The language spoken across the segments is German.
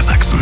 Niedersachsen.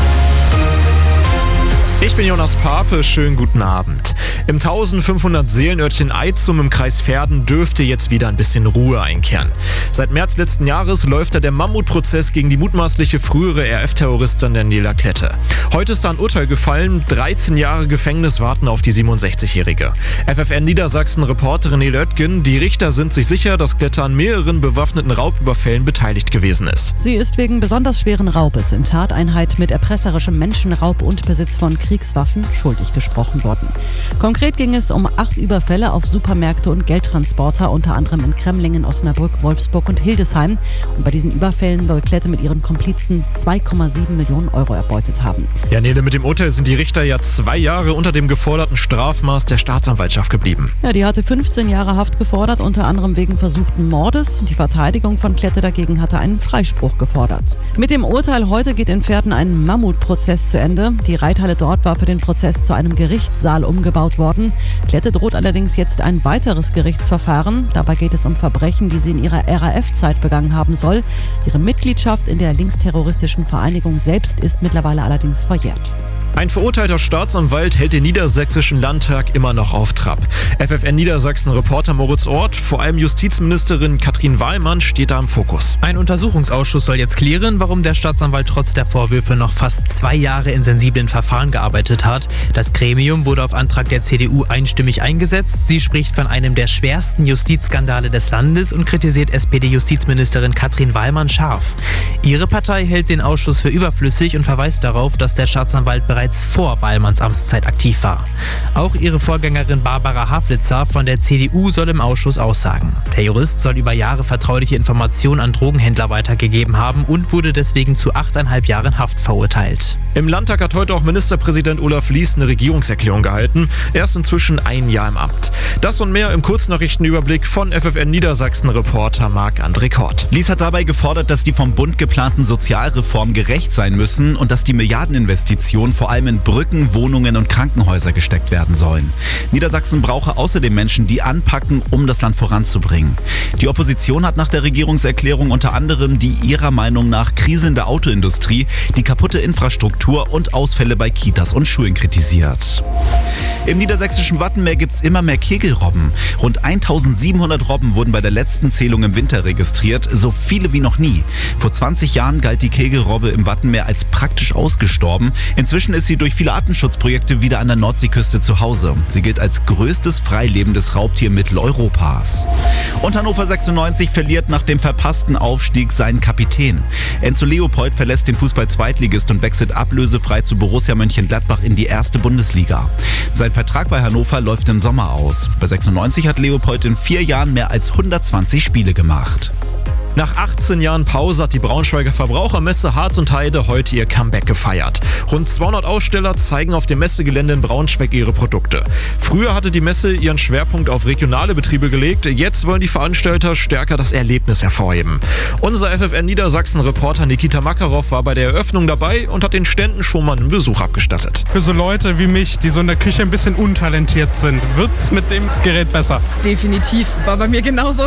Ich bin Jonas Pape, schönen guten Abend. Im 1500 Seelenörtchen Eitzum im Kreis Verden dürfte jetzt wieder ein bisschen Ruhe einkehren. Seit März letzten Jahres läuft da der Mammutprozess gegen die mutmaßliche frühere RF-Terroristin Daniela Klette. Heute ist da ein Urteil gefallen, 13 Jahre Gefängnis warten auf die 67-Jährige. FFN Niedersachsen-Reporterin Nele Oetgen, die Richter sind sich sicher, dass Klette an mehreren bewaffneten Raubüberfällen beteiligt gewesen ist. Sie ist wegen besonders schweren Raubes in Tateinheit mit erpresserischem Menschenraub und Besitz von Kriegswaffen schuldig gesprochen worden. Konkret ging es um 8 Überfälle auf Supermärkte und Geldtransporter, unter anderem in Kremlingen, Osnabrück, Wolfsburg und Hildesheim. Und bei diesen Überfällen soll Klette mit ihren Komplizen 2,7 Millionen Euro erbeutet haben. Ja, Nele, mit dem Urteil sind die Richter ja 2 Jahre unter dem geforderten Strafmaß der Staatsanwaltschaft geblieben. Ja, die hatte 15 Jahre Haft gefordert, unter anderem wegen versuchten Mordes. Die Verteidigung von Klette dagegen hatte einen Freispruch gefordert. Mit dem Urteil heute geht in Verden ein Mammutprozess zu Ende. Die Reithalle dort war für den Prozess zu einem Gerichtssaal umgebaut worden. Klette droht allerdings jetzt ein weiteres Gerichtsverfahren. Dabei geht es um Verbrechen, die sie in ihrer RAF-Zeit begangen haben soll. Ihre Mitgliedschaft in der linksterroristischen Vereinigung selbst ist mittlerweile allerdings verjährt. Ein verurteilter Staatsanwalt hält den Niedersächsischen Landtag immer noch auf Trab. FFN Niedersachsen-Reporter Moritz Orth, vor allem Justizministerin Katrin Wahlmann steht da im Fokus. Ein Untersuchungsausschuss soll jetzt klären, warum der Staatsanwalt trotz der Vorwürfe noch fast 2 Jahre in sensiblen Verfahren gearbeitet hat. Das Gremium wurde auf Antrag der CDU einstimmig eingesetzt. Sie spricht von einem der schwersten Justizskandale des Landes und kritisiert SPD-Justizministerin Katrin Wahlmann scharf. Ihre Partei hält den Ausschuss für überflüssig und verweist darauf, dass der Staatsanwalt bereits vor Wahlmanns Amtszeit aktiv war. Auch ihre Vorgängerin Barbara Havlitzer von der CDU soll im Ausschuss aussagen. Der Jurist soll über Jahre vertrauliche Informationen an Drogenhändler weitergegeben haben und wurde deswegen zu 8,5 Jahren Haft verurteilt. Im Landtag hat heute auch Ministerpräsident Olaf Lies eine Regierungserklärung gehalten. Er ist inzwischen 1 Jahr im Amt. Das und mehr im Kurznachrichtenüberblick von FFN Niedersachsen-Reporter Marc-André Kort. Lies hat dabei gefordert, dass die vom Bund geplanten Sozialreformen gerecht sein müssen und dass die Milliardeninvestitionen vor allem in Brücken, Wohnungen und Krankenhäuser gesteckt werden sollen. Niedersachsen brauche außerdem Menschen, die anpacken, um das Land voranzubringen. Die Opposition hat nach der Regierungserklärung unter anderem die ihrer Meinung nach kriselnde Autoindustrie, die kaputte Infrastruktur und Ausfälle bei Kitas und Schulen kritisiert. Im niedersächsischen Wattenmeer gibt es immer mehr Kegelrobben. Rund 1700 Robben wurden bei der letzten Zählung im Winter registriert, so viele wie noch nie. Vor 20 Jahren galt die Kegelrobbe im Wattenmeer als praktisch ausgestorben. Inzwischen ist sie durch viele Artenschutzprojekte wieder an der Nordseeküste zu Hause. Sie gilt als größtes freilebendes Raubtier Mitteleuropas. Und Hannover 96 verliert nach dem verpassten Aufstieg seinen Kapitän. Enzo Leopold verlässt den Fußball-Zweitligist und wechselt ablösefrei zu Borussia Mönchengladbach in die 1. Bundesliga. Sein Vertrag bei Hannover läuft im Sommer aus. Bei 96 hat Leopold in 4 Jahren mehr als 120 Spiele gemacht. Nach 18 Jahren Pause hat die Braunschweiger Verbrauchermesse Harz und Heide heute ihr Comeback gefeiert. Rund 200 Aussteller zeigen auf dem Messegelände in Braunschweig ihre Produkte. Früher hatte die Messe ihren Schwerpunkt auf regionale Betriebe gelegt. Jetzt wollen die Veranstalter stärker das Erlebnis hervorheben. Unser FFN Niedersachsen-Reporter Nikita Makarov war bei der Eröffnung dabei und hat den Ständen schon mal einen Besuch abgestattet. Für so Leute wie mich, die so in der Küche ein bisschen untalentiert sind, wird's mit dem Gerät besser. Definitiv, war bei mir genauso.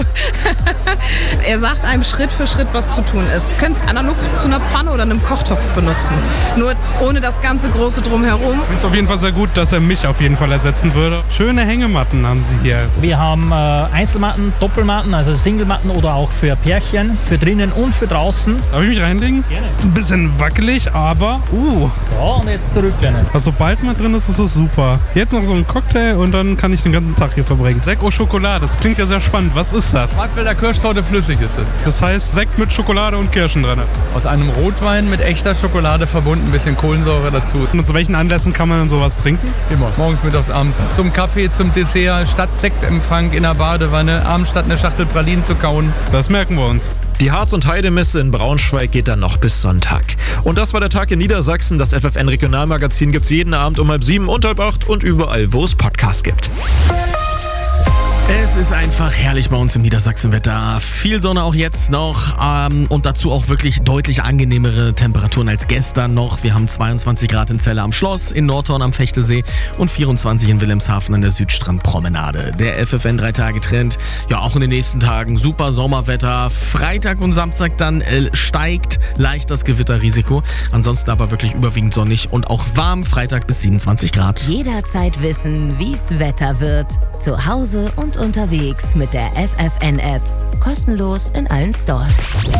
Er sagt einem Schritt für Schritt, was zu tun ist. Ihr könnt es analog zu einer Pfanne oder einem Kochtopf benutzen. Nur ohne das ganze große Drumherum. Ich finde es auf jeden Fall sehr gut, dass er mich auf jeden Fall ersetzen würde. Schöne Hängematten haben sie hier. Wir haben Einzelmatten, Doppelmatten, also Singlematten oder auch für Pärchen, für drinnen und für draußen. Darf ich mich reinlegen? Gerne. Ein bisschen wackelig, aber So, und jetzt zurücklehnen. also sobald man drin ist, ist es super. Jetzt noch so ein Cocktail und dann kann ich den ganzen Tag hier verbringen. Sekt au Chocolat, das klingt ja sehr spannend. Was ist das? Schwarzwälder Kirschtorte flüssig ist es. Das heißt Sekt mit Schokolade und Kirschen drin. Aus einem Rotwein mit echter Schokolade verbunden, ein bisschen Kohlensäure dazu. Und zu welchen Anlässen kann man dann sowas trinken? Immer. Morgens, mittags, abends. Zum Kaffee, zum Dessert, statt Sektempfang in der Badewanne, abends statt eine Schachtel Pralinen zu kauen. Das merken wir uns. Die Harz- und Heidemesse in Braunschweig geht dann noch bis Sonntag. Und das war der Tag in Niedersachsen. Das FFN-Regionalmagazin gibt's jeden Abend um 6:30 und 7:30 und überall, wo es Podcasts gibt. Es ist einfach herrlich bei uns im Niedersachsenwetter. Viel Sonne auch jetzt noch und dazu auch wirklich deutlich angenehmere Temperaturen als gestern noch. Wir haben 22 Grad in Celle am Schloss, in Nordhorn am Fechtesee und 24 in Wilhelmshaven an der Südstrandpromenade. Der FFN 3-Tage-Trend, ja auch in den nächsten Tagen super Sommerwetter. Freitag und Samstag dann steigt leicht das Gewitterrisiko. Ansonsten aber wirklich überwiegend sonnig und auch warm. Freitag bis 27 Grad. Jederzeit wissen, wie's Wetter wird. Zu Hause und unterwegs mit der FFN-App. Kostenlos in allen Stores.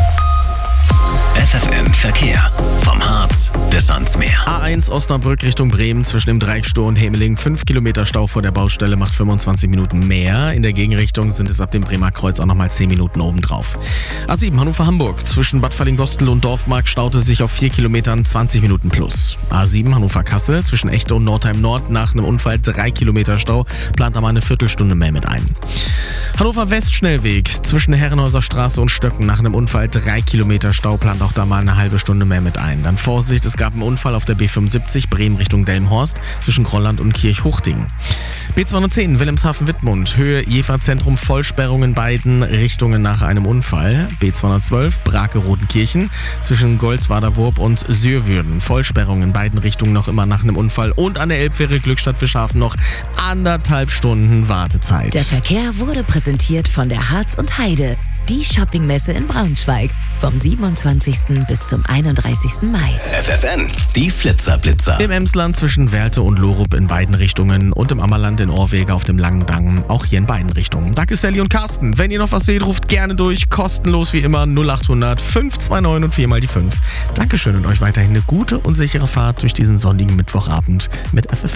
FFN Verkehr. Vom Harz bis ans Meer. A1 Osnabrück Richtung Bremen zwischen dem Dreieckstor und Hemeling. 5 Kilometer Stau vor der Baustelle macht 25 Minuten mehr. In der Gegenrichtung sind es ab dem Bremer Kreuz auch nochmal 10 Minuten obendrauf. A7 Hannover-Hamburg zwischen Bad Fallingbostel und Dorfmark staute sich auf 4 Kilometern 20 Minuten plus. A7 Hannover-Kassel zwischen Echte und Nordheim Nord nach einem Unfall 3 Kilometer Stau, plant da mal eine Viertelstunde mehr mit ein. Hannover West-Schnellweg zwischen Herrenhäuser Straße und Stöcken nach einem Unfall 3 Kilometer Stau, plant auch da mal eine halbe Stunde mehr mit ein. Dann Vorsicht, es gab einen Unfall auf der B75 Bremen Richtung Delmenhorst zwischen Grolland und Kirchhuchting. B210 Wilhelmshaven-Wittmund, Höhe Jever-Zentrum, Vollsperrung in beiden Richtungen nach einem Unfall. B212 Brake-Rodenkirchen zwischen Goldswader-Wurp und Sürwürden, Vollsperrung in beiden Richtungen noch immer nach einem Unfall. Und an der Elbfähre Glückstadt-Fischhafen noch 1,5 Stunden Wartezeit. Der Verkehr wurde präsentiert von der Harz und Heide, die Shoppingmesse in Braunschweig, vom 27. bis zum 31. Mai. FFN, die Flitzer-Blitzer. Im Emsland zwischen Werlte und Lorup in beiden Richtungen und im Ammerland in Orwege auf dem Langen Dang auch hier in beiden Richtungen. Danke Sally und Carsten. Wenn ihr noch was seht, ruft gerne durch. Kostenlos wie immer 0800 529 und 4 mal die 5. Dankeschön und euch weiterhin eine gute und sichere Fahrt durch diesen sonnigen Mittwochabend mit FFN.